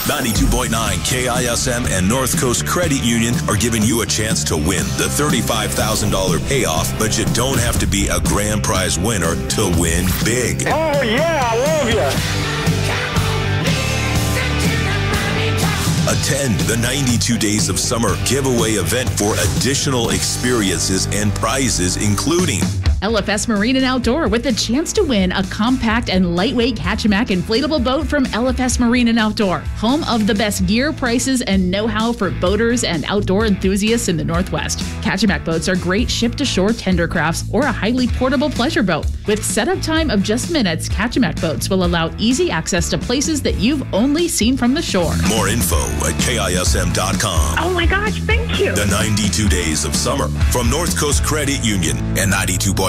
92.9 KISM and North Coast Credit Union are giving you a chance to win the $35,000 payoff, but you don't have to be a grand prize winner to win big. Oh, yeah, I love you. Attend the 92 Days of Summer giveaway event for additional experiences and prizes, including LFS Marine and Outdoor with the chance to win a compact and lightweight Kachemak inflatable boat from LFS Marine and Outdoor, home of the best gear, prices, and know-how for boaters and outdoor enthusiasts in the Northwest. Kachemak boats are great ship-to-shore tender crafts or a highly portable pleasure boat. With setup time of just minutes, Kachemak boats will allow easy access to places that you've only seen from the shore. More info at KISM.com. Oh my gosh, thank you. The 92 Days of Summer from North Coast Credit Union and 92.9